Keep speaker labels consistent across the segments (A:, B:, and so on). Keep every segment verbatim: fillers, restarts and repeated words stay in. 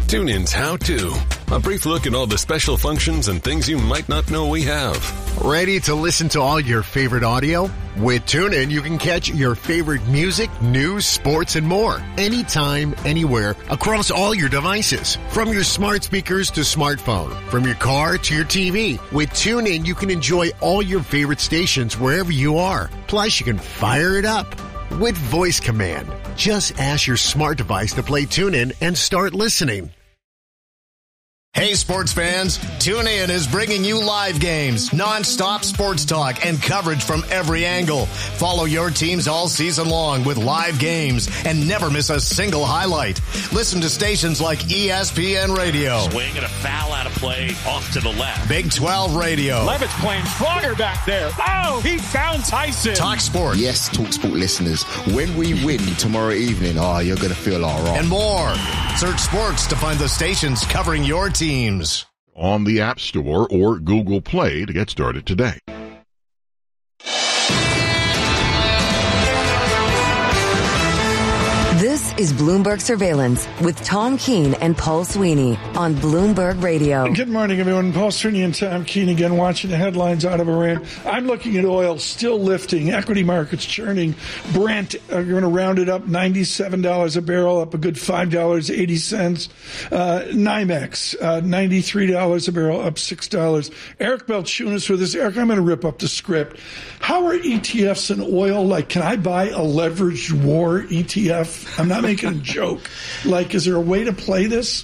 A: TuneIn's How To. A brief look at all the special functions and things you might not know we have.
B: Ready to listen to all your favorite audio? With TuneIn, you can catch your favorite music, news, sports, and more. Anytime, anywhere, across all your devices. From your smart speakers to smartphone. From your car to your T V. With TuneIn, you can enjoy all your favorite stations wherever you are. Plus, you can fire it up with voice command. Just ask your smart device to play TuneIn and start listening.
C: Hey, sports fans, TuneIn is bringing you live games, non-stop sports talk, and coverage from every angle. Follow your teams all season long with live games and never miss a single highlight. Listen to stations like E S P N Radio.
D: Swing and a foul out of play off to the left.
C: Big twelve Radio.
E: Levitt's playing stronger back there. Oh, he found Tyson.
C: Talk Sport.
F: Yes, Talk Sport listeners, when we win tomorrow evening, oh, you're going to feel all right.
C: And more. Search sports to find the stations covering your teams.
G: On the App Store or Google Play to get started today.
H: This is Bloomberg Surveillance with Tom Keene and Paul Sweeney on Bloomberg Radio.
I: Good morning, everyone. Paul Sweeney and Tom Keene again watching the headlines out of Iran. I'm looking at oil still lifting, equity markets churning. Brent, are going to round it up, ninety-seven dollars a barrel, up a good five dollars and eighty cents. Uh, NYMEX, uh, ninety-three dollars a barrel, up six dollars. Eric Balchunas with us. Eric, I'm going to rip up the script. How are E T Fs in oil? Like, can I buy a leveraged war E T F? I'm not making a joke. Like, is there a way to play this?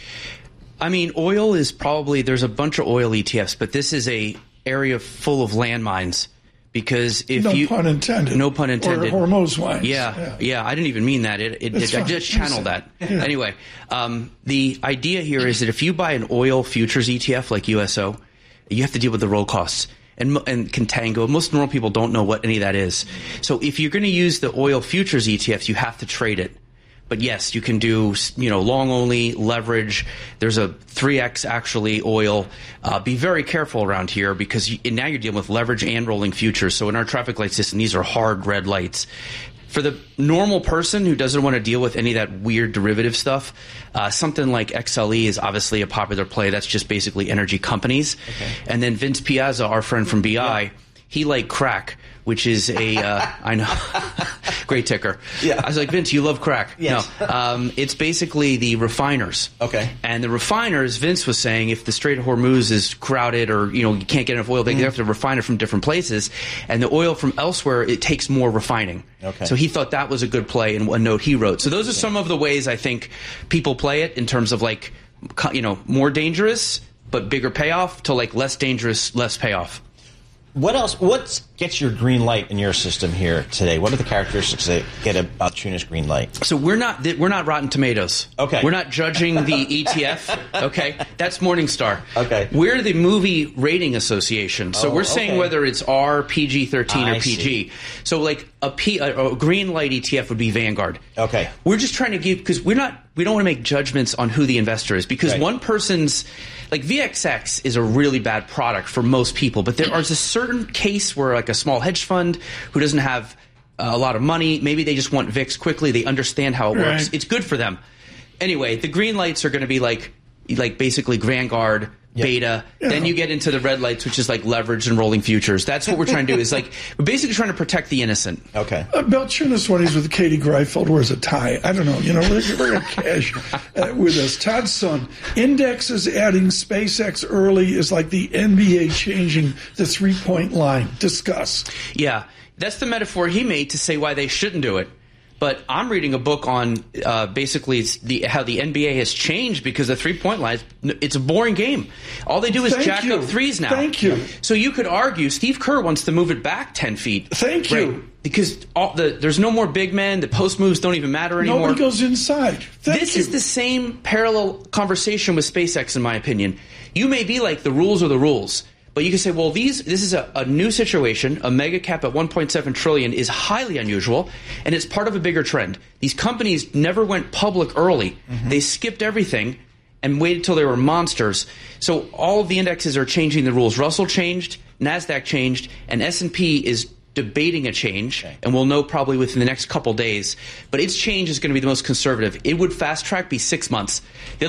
J: I mean, oil is probably, there's a bunch of oil E T Fs, but this is a area full of landmines. Because if
I: no
J: you...
I: No pun intended.
J: No pun intended.
I: Or Hormuz wines.
J: Yeah, yeah, yeah, I didn't even mean that. It, it, it I just channeled that. Yeah. Anyway, um, the idea here is that if you buy an oil futures E T F like U S O, you have to deal with the roll costs. And, and contango. Most normal people don't know what any of that is. So if you're going to use the oil futures E T Fs, you have to trade it. But yes, you can do, you know, long only, leverage. There's a three X actually oil. Uh, be very careful around here because you, now you're dealing with leverage and rolling futures. So in our traffic light system, these are hard red lights. For the normal person who doesn't want to deal with any of that weird derivative stuff, uh, something like X L E is obviously a popular play. That's just basically energy companies. Okay. And then Vince Piazza, our friend from B I, yeah. he liked crack, which is a, uh, I know, great ticker. Yeah. I was like, Vince, you love crack.
K: Yes.
J: No, um, it's basically the refiners.
K: Okay.
J: And the refiners, Vince was saying, if the Strait of Hormuz is crowded or, you know, you can't get enough oil, they mm. have to refine it from different places. And the oil from elsewhere, it takes more refining.
K: Okay.
J: So he thought that was a good play in a note he wrote. So those are some of the ways I think people play it in terms of like, you know, more dangerous, but bigger payoff to like less dangerous, less payoff.
K: What else? What gets your green light in your system here today? What are the characteristics that get a Balchunas green light?
J: So we're not we're not Rotten Tomatoes.
K: Okay.
J: We're not judging the E T F. Okay. That's Morningstar.
K: Okay.
J: We're the Movie Rating Association. So
K: oh,
J: we're saying
K: okay.
J: whether it's R, P G thirteen, or
K: I
J: P G.
K: See.
J: So like a, P, a, a green light E T F would be Vanguard.
K: Okay.
J: We're just trying to give because we're not we don't want to make judgments on who the investor is because
K: right.
J: one person's like V X X is a really bad product for most people, but there is a certain case where like a small hedge fund who doesn't have uh, a lot of money, maybe they just want V I X quickly, they understand how it
I: right.
J: works. It's good for them. Anyway, the green lights are going to be like like basically Vanguard, yep. Beta. Yeah. Then you get into the red lights, which is like leverage and rolling futures. That's what we're trying to do. Is like we're basically trying to protect the innocent.
K: Okay.
I: Uh, Balchunas, when he's with Katie Greifeld, wears a tie. I don't know. You know, we're, we're going to cash uh, with us. Todd Sun, indexes adding SpaceX early is like the N B A changing the three-point line. Discuss.
J: Yeah, that's the metaphor he made to say why they shouldn't do it. But I'm reading a book on uh, basically the, how the N B A has changed because the three-point line, it's a boring game. All they do is
I: Thank
J: jack
I: you.
J: up threes now.
I: Thank you.
J: So you could argue Steve Kerr wants to move it back ten feet.
I: Thank
J: right?
I: you.
J: Because all the, there's no more big men. The post moves don't even matter anymore.
I: Nobody goes inside. Thank
J: this
I: you.
J: is the same parallel conversation with SpaceX, in my opinion. You may be like, the rules are the rules. But you can say, well, these this is a, a new situation. A mega cap at one point seven trillion dollars is highly unusual, and it's part of a bigger trend. These companies never went public early. Mm-hmm. They skipped everything and waited till they were monsters. So all of the indexes are changing the rules. Russell changed, NASDAQ changed, and S and P is debating a change, okay. and we'll know probably within the next couple days. But its change is going to be the most conservative. It would fast track be six months. The